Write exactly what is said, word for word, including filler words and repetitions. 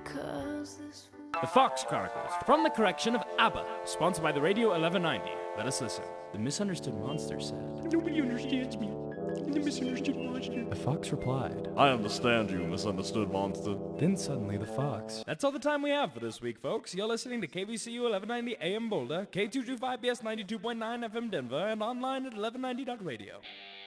The Fox Chronicles, from the correction of ABBA, sponsored by the Radio eleven ninety. Let us listen. The misunderstood monster said, "Nobody understands me. The misunderstood monster." The fox replied, I understand you, misunderstood monster. Then suddenly the fox. That's all the time we have for this week, folks. You're listening to K V C U eleven ninety A M Boulder, K two twenty-five B S ninety-two point nine F M Denver, and online at eleven ninety dot radio.